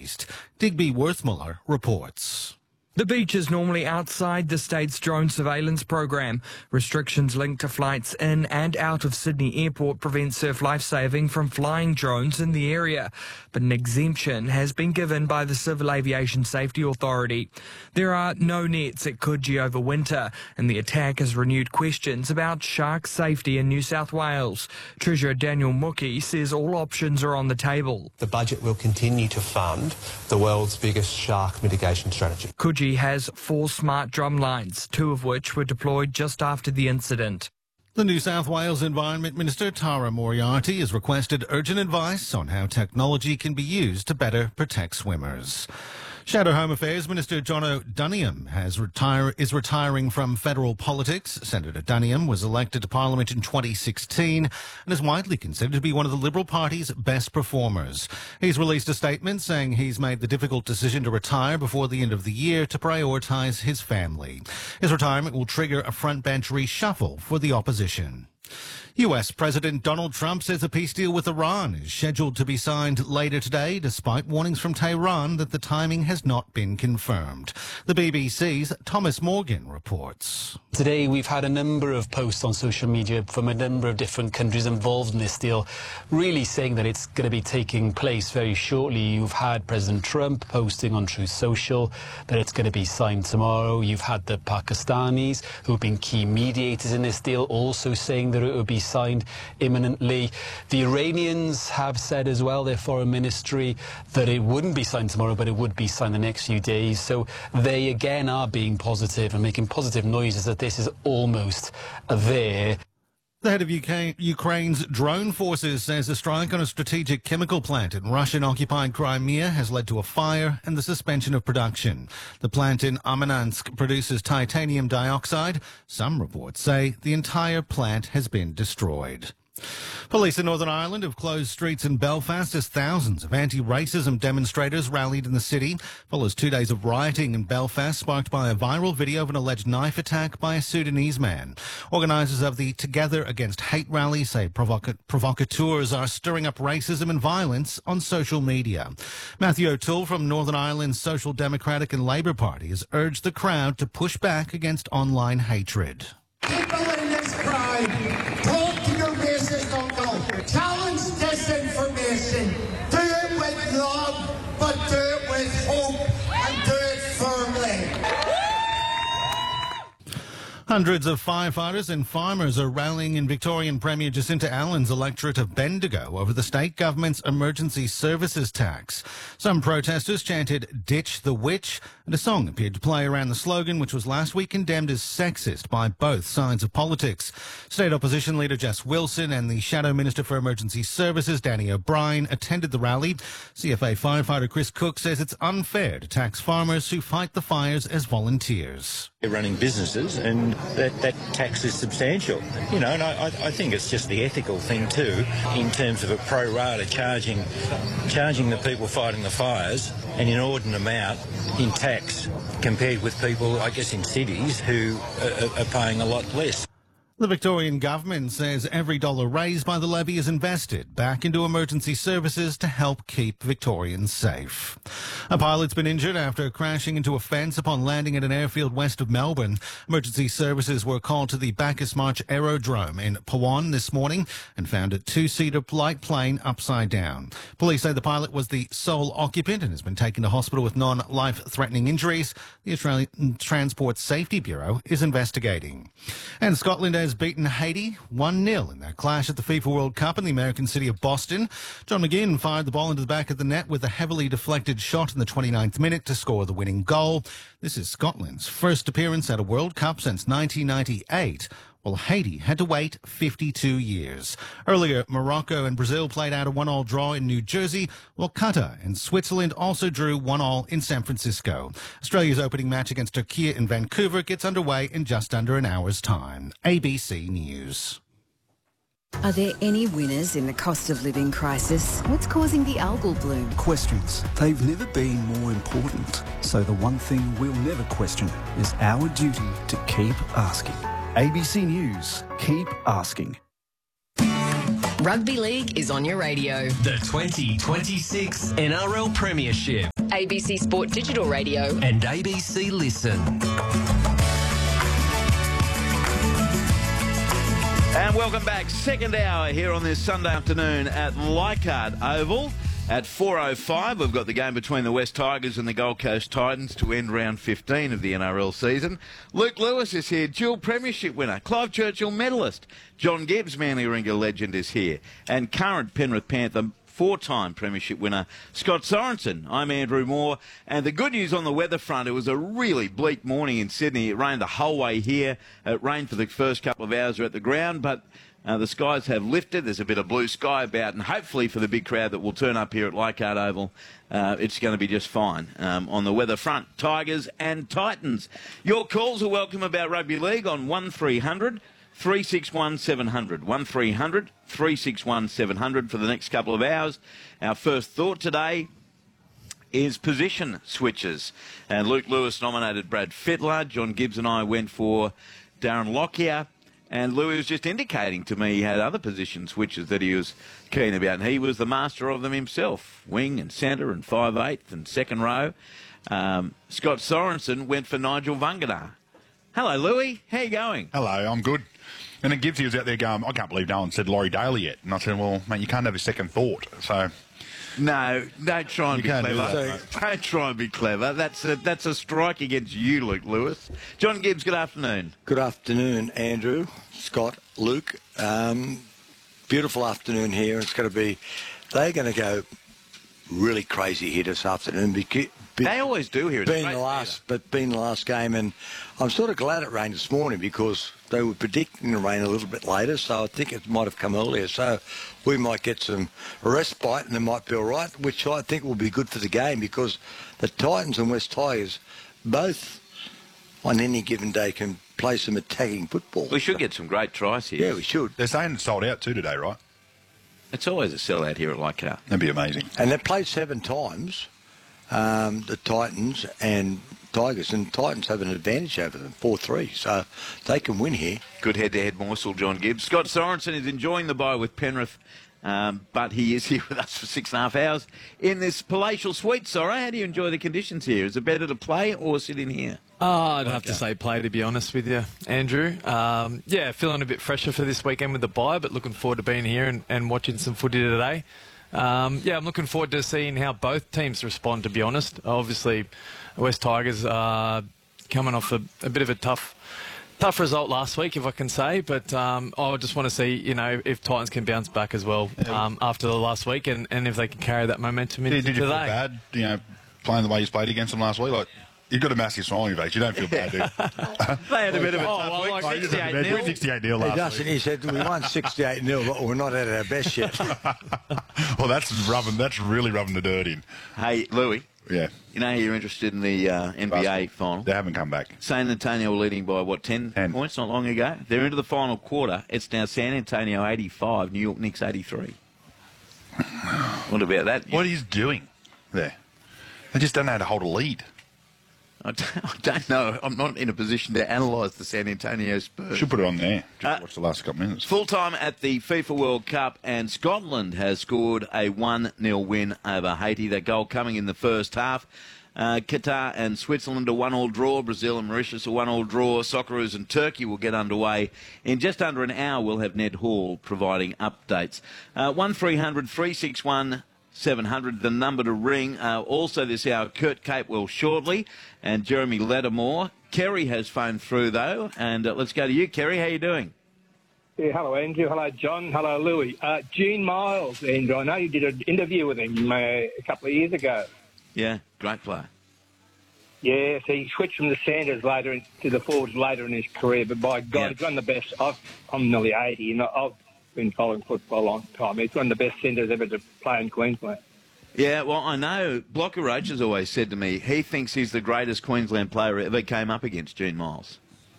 east. Digby Worthmuller reports. The beach is normally outside the state's drone surveillance program. Restrictions linked to flights in and out of Sydney Airport prevent Surf Lifesaving from flying drones in the area. But an exemption has been given by the Civil Aviation Safety Authority. There are no nets at Coogee over winter, and the attack has renewed questions about shark safety in New South Wales. Treasurer Daniel Mookie says all options are on the table. The budget will continue to fund the world's biggest shark mitigation strategy. Coogee has 4 smart drum lines, 2 of which were deployed just after the incident. The New South Wales Environment Minister Tara Moriarty has requested urgent advice on how technology can be used to better protect swimmers. Shadow Home Affairs Minister Jono Duniam is retiring from federal politics. Senator Duniam was elected to Parliament in 2016 and is widely considered to be one of the Liberal Party's best performers. He's released a statement saying he's made the difficult decision to retire before the end of the year to prioritise his family. His retirement will trigger a frontbench reshuffle for the opposition. US President Donald Trump says a peace deal with Iran is scheduled to be signed later today, despite warnings from Tehran that the timing has not been confirmed. The BBC's Thomas Morgan reports. Today we've had a number of posts on social media from a number of different countries involved in this deal, really saying that it's going to be taking place very shortly. You've had President Trump posting on Truth Social that it's going to be signed tomorrow. You've had the Pakistanis, who have been key mediators in this deal, also saying that it would be signed imminently. The Iranians have said as well, their foreign ministry, that it wouldn't be signed tomorrow, but it would be signed the next few days. So they again are being positive and making positive noises that this is almost there. The head of Ukraine's drone forces says a strike on a strategic chemical plant in Russian-occupied Crimea has led to a fire and the suspension of production. The plant in Armayansk produces titanium dioxide. Some reports say the entire plant has been destroyed. Police in Northern Ireland have closed streets in Belfast as thousands of anti-racism demonstrators rallied in the city. Follows 2 days of rioting in Belfast sparked by a viral video of an alleged knife attack by a Sudanese man. Organisers of the Together Against Hate rally say provocateurs are stirring up racism and violence on social media. Matthew O'Toole from Northern Ireland's Social Democratic and Labour Party has urged the crowd to push back against online hatred. People in this crowd, talk to your racist uncle. Challenge disinformation. Do it with love, but do it with hope and do it firmly. Hundreds of firefighters and farmers are rallying in Victorian Premier Jacinta Allen's electorate of Bendigo over the state government's emergency services tax. Some protesters chanted "Ditch the Witch," and a song appeared to play around the slogan, which was last week condemned as sexist by both sides of politics. State opposition leader Jess Wilson and the Shadow Minister for Emergency Services, Danny O'Brien, attended the rally. CFA firefighter Chris Cook says it's unfair to tax farmers who fight the fires as volunteers. They're running businesses and that tax is substantial, you know, and I think it's just the ethical thing too, in terms of a pro rata charging the people fighting the fires an inordinate amount in tax compared with people, I guess, in cities who are paying a lot less. The Victorian government says every dollar raised by the levy is invested back into emergency services to help keep Victorians safe. A pilot's been injured after crashing into a fence upon landing at an airfield west of Melbourne. Emergency services were called to the Bacchus Marsh Aerodrome in Pawan this morning and found a 2-seater light plane upside down. Police say the pilot was the sole occupant and has been taken to hospital with non-life-threatening injuries. The Australian Transport Safety Bureau is investigating. And Scotland has beaten Haiti 1-0 in their clash at the FIFA World Cup in the American city of Boston. John McGinn fired the ball into the back of the net with a heavily deflected shot in the 29th minute to score the winning goal. This is Scotland's first appearance at a World Cup since 1998. Well, Haiti had to wait 52 years. Earlier, Morocco and Brazil played out a 1-1 draw in New Jersey, while Qatar and Switzerland also drew 1-1 in San Francisco. Australia's opening match against Turkey in Vancouver gets underway in just under an hour's time. ABC News. Are there any winners in the cost of living crisis? What's causing the algal bloom? Questions. They've never been more important. So the one thing we'll never question is our duty to keep asking. ABC News. Keep asking. Rugby League is on your radio. The 2026 NRL Premiership. ABC Sport Digital Radio. And ABC Listen. And welcome back. Second hour here on this Sunday afternoon at Leichhardt Oval. At 4:05, we've got the game between the West Tigers and the Gold Coast Titans to end round 15 of the NRL season. Luke Lewis is here, dual premiership winner, Clive Churchill medalist. John Gibbs, Manly Warringah legend, is here. And current Penrith Panther, four-time premiership winner, Scott Sorensen. I'm Andrew Moore. And the good news on the weather front, it was a really bleak morning in Sydney. It rained the whole way here. It rained for the first couple of hours at the ground, but the skies have lifted. There's a bit of blue sky about, and hopefully for the big crowd that will turn up here at Leichhardt Oval, it's going to be just fine on the weather front. Tigers and Titans. Your calls are welcome about rugby league on 1300 361 700. 1300 361 700 for the next couple of hours. Our first thought today is position switches. And Luke Lewis nominated Brad Fittler. John Gibbs and I went for Darren Lockyer. And Louis was just indicating to me he had other position switches that he was keen about. And he was the master of them himself. Wing and centre and 5/8 and second row. Scott Sorensen went for Nigel Vunganar. Hello, Louis. How you going? Hello, I'm good. And then Gibbs, he was out there going, I can't believe no one said Laurie Daly yet. And I said, well, mate, you can't have a second thought. So no, don't try and be clever. Don't try and be clever. That's a strike against you, Luke Lewis. John Gibbs, good afternoon. Good afternoon, Andrew, Scott, Luke. Beautiful afternoon here. It's going to be, they're going to go really crazy here this afternoon. They always do here. Being the last game, and I'm sort of glad it rained this morning because they were predicting the rain a little bit later, so I think it might have come earlier. So we might get some respite and it might be all right, which I think will be good for the game because the Titans and West Tigers both on any given day can play some attacking football. We should get some great tries here. Yeah, we should. They're saying it's sold out too today, right? It's always a sellout here at Leichhardt. That'd be amazing. And they've played 7 times, the Titans and Tigers, and Titans have an advantage over them, 4-3, so they can win here. Good head-to-head morsel, John Gibbs. Scott Sorensen is enjoying the bye with Penrith, but he is here with us for 6.5 hours in this palatial suite. Sorry, how do you enjoy the conditions here? Is it better to play or sit in here? I'd have to say play, to be honest with you, Andrew. Yeah, feeling a bit fresher for this weekend with the bye, but looking forward to being here and watching some footy today. Yeah, I'm looking forward to seeing how both teams respond, to be honest. Obviously, West Tigers are coming off a bit of a tough result last week, if I can say. But I just want to see, if Titans can bounce back as well after the last week and if they can carry that momentum into today. Did you feel bad, playing the way you played against them last week? Like, you've got a massive smile on your face. You don't feel bad, do you? They had a bit of a tough week. 68-0 last week. He said, we won 68-0, but we're not at our best yet. Well, that's really rubbing the dirt in. Hey, Louis. Yeah. You know you're interested in the NBA final. They haven't come back. San Antonio were leading by, 10 points not long ago? They're into the final quarter. It's now San Antonio 85, New York Knicks 83. What about that? What are you doing there? They just don't know how to hold a lead. I don't know. I'm not in a position to analyse the San Antonio Spurs. Should put it on there. Just watch the last couple of minutes. Full time at the FIFA World Cup, and Scotland has scored a 1-0 win over Haiti. That goal coming in the first half. Qatar and Switzerland a 1-1 draw. Brazil and Mauritius a 1-1 draw. Socceroos and Turkey will get underway in just under an hour. We'll have Ned Hall providing updates. 1300 361 700, the number to ring. Also this hour, Kurt Capewell shortly, and Jeremy Lattimore. Kerry has phoned through, though, and let's go to you, Kerry. How are you doing? Yeah, hello, Andrew. Hello, John. Hello, Louis. Gene Miles, Andrew. I know you did an interview with him a couple of years ago. Yeah, great player. Yes, he switched from the centres to the forwards later in his career, but by God, he's one of the best. I'm nearly 80, and I've been following football a long time. He's one of the best centres ever to play in Queensland. Yeah, well, I know Blocker Roach has always said to me he thinks he's the greatest Queensland player ever came up against, Gene Miles.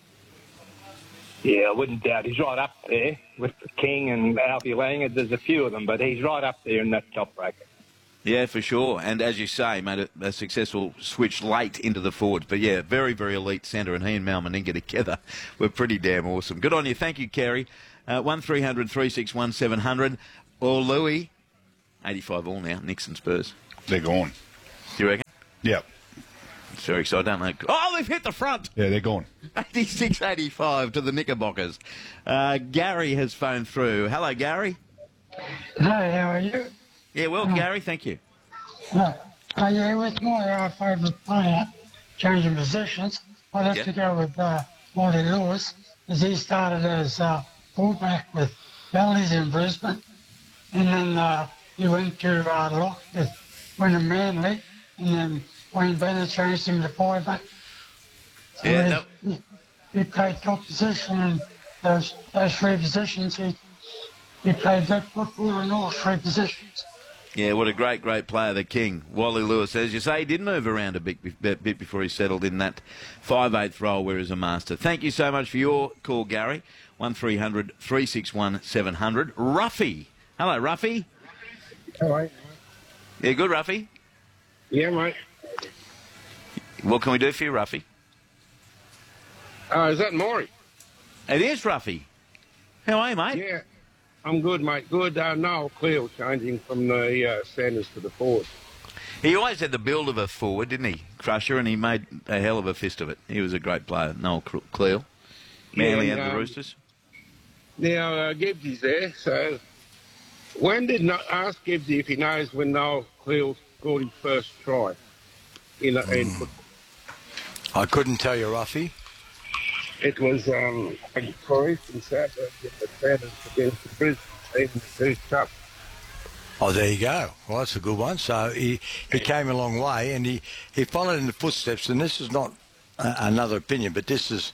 Yeah, I wouldn't doubt. He's right up there with King and Alfie Langer. There's a few of them, but he's right up there in that top bracket. Yeah, for sure. And as you say, made a successful switch late into the forwards. But yeah, very, very elite centre, and he and Mal Meninga together were pretty damn awesome. Good on you. Thank you, Kerry. 1300 361 700. Or Louis, 85 all now, Nixon Spurs. They're gone. Do you reckon? Yep. It's very exciting. I don't know. Oh, they've hit the front. Yeah, they're gone. 86-85 to the Knickerbockers. Gary has phoned through. Hello, Gary. Hi, how are you? Yeah, well, Gary, thank you. Yeah, with my favourite player changing positions, I'd have to go with Wally Lewis, as he started as fullback with Valleys in Brisbane, and then he went to Lock to win a Manly, and then Wayne Bennett changed him to fullback. So yeah, he played top position in those three positions. He played good football in all three positions. Yeah, what a great, great player, the King. Wally Lewis, as you say, he did move around a bit before he settled in that 5/8 role where he's a master. Thank you so much for your call, Gary. 1300 361 700. Ruffy. Hello, Ruffy. Hello. Yeah, good, Ruffy. Yeah, mate. What can we do for you, Ruffy? Is that Maury? It is, Ruffy. How are you, mate? Yeah, I'm good, mate. Good. Noel Cleal changing from the Sanders to the forward. He always had the build of a forward, didn't he, Crusher? And he made a hell of a fist of it. He was a great player, Noel Cleal. Manly and the Roosters. Now, Gibbsy's there, so when did ask Gibbsy if he knows when Noel Cleal scored his first try in football? I couldn't tell you, Ruffy. It was for Eastern South the Sanders against the Brisbane team in the First Cup. Oh, there you go. Well, that's a good one. So he came a long way, and he followed in the footsteps. And this is not another opinion, but this is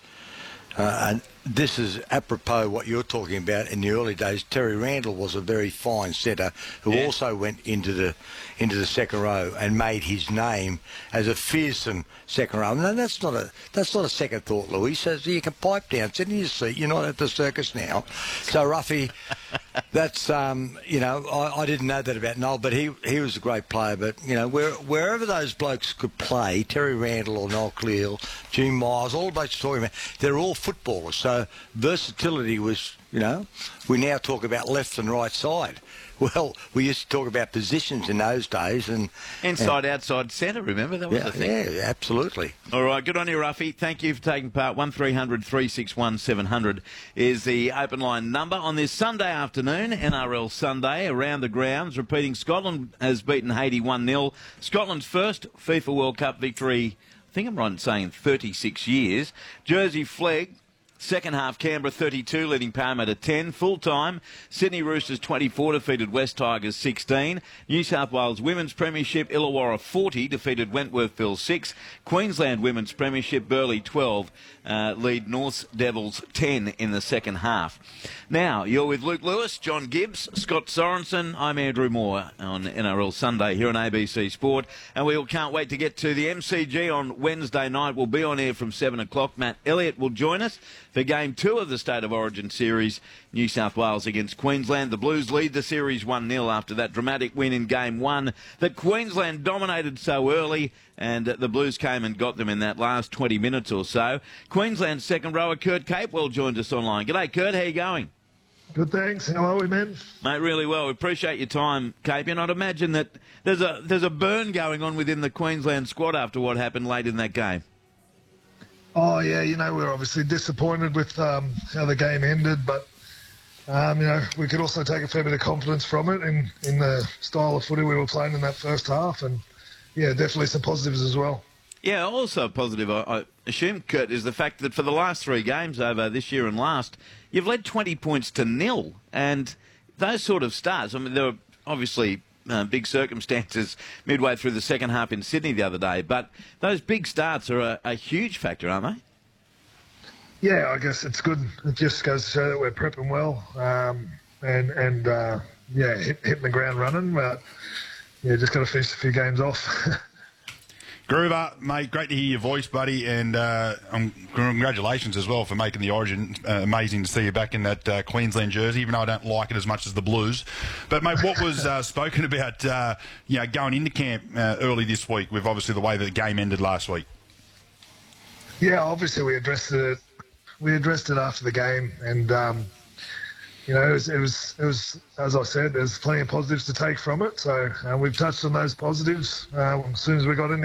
apropos what you're talking about. In the early days, Terry Randall was a very fine centre who also went into the second row and made his name as a fearsome second row. No, that's not a second thought, Louis. Says you can pipe down, sit in your seat. You're not at the circus now. So Ruffy, that's I didn't know that about Noel, but he was a great player. But wherever those blokes could play, Terry Randall or Noel Cleal, Jim Miles, all the blokes you're talking about, they're all footballers. So versatility was, we now talk about left and right side. Well, we used to talk about positions in those days. And inside, outside, centre, remember? That was the thing. Yeah, absolutely. All right, good on you, Ruffy. Thank you for taking part. 1300 361 700 is the open line number. On this Sunday afternoon, NRL Sunday, around the grounds, repeating, Scotland has beaten Haiti 1-0. Scotland's first FIFA World Cup victory, I think I'm right in saying 36 years. Jersey Flegg. Second half, Canberra 32, leading Parramatta 10. Full time, Sydney Roosters 24, defeated West Tigers 16. New South Wales Women's Premiership, Illawarra 40, defeated Wentworthville 6. Queensland Women's Premiership, Burleigh 12, lead North Devils 10 in the second half. Now, you're with Luke Lewis, John Gibbs, Scott Sorensen. I'm Andrew Moore on NRL Sunday here on ABC Sport. And we all can't wait to get to the MCG on Wednesday night. We'll be on air from 7 o'clock. Matt Elliott will join us for Game 2 of the State of Origin series, New South Wales against Queensland. The Blues lead the series 1-0 after that dramatic win in Game 1 that Queensland dominated so early, and the Blues came and got them in that last 20 minutes or so. Queensland's second rower, Kurt Capewell, joins us online. G'day, Kurt. How you going? Good, thanks. How are we, man? Mate, really well. We appreciate your time, Cape. And I'd imagine that there's a burn going on within the Queensland squad after what happened late in that game. Oh, yeah, we're obviously disappointed with how the game ended, but, we could also take a fair bit of confidence from it in the style of footy we were playing in that first half, and, yeah, definitely some positives as well. Yeah, also positive, I assume, Kurt, is the fact that for the last 3 games over this year and last, you've led 20 points to 0, and those sort of starts, I mean, there were obviously big circumstances midway through the second half in Sydney the other day, but those big starts are a huge factor, aren't they? Yeah, I guess it's good. It just goes to show that we're prepping well hitting the ground running, but, yeah, just got to finish a few games off. Groover, mate, great to hear your voice, buddy, and congratulations as well for making the Origin. Amazing to see you back in that Queensland jersey, even though I don't like it as much as the Blues. But, mate, what was spoken about, going into camp early this week with obviously the way that the game ended last week? Yeah, obviously we addressed it. We addressed it after the game, and it was as I said, there's plenty of positives to take from it. So we've touched on those positives as soon as we got in.